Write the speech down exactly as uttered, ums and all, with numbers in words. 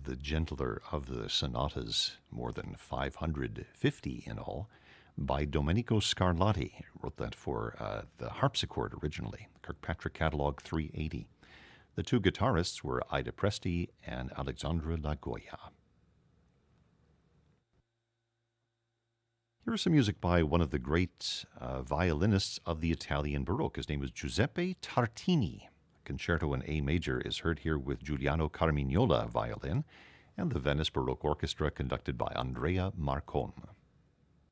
the gentler of the sonatas, more than five hundred fifty in all, by Domenico Scarlatti. He wrote that for uh, the harpsichord originally, Kirkpatrick Catalog three eighty. The two guitarists were Ida Presti and Alexandra Lagoya. Here's some music by one of the great uh, violinists of the Italian Baroque. His name is Giuseppe Tartini. Concerto in A major is heard here with Giuliano Carmignola violin and the Venice Baroque Orchestra conducted by Andrea Marcon.